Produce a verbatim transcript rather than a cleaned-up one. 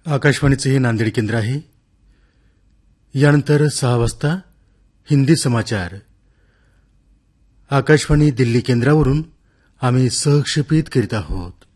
आकाशवाणीचे हे नांदेड केंद्र आहे. यानंतर सहा वाजता हिंदी समाचार. आकाशवाणी दिल्ली केंद्रावरून आम्ही सहक्षेपित करीत आहोत.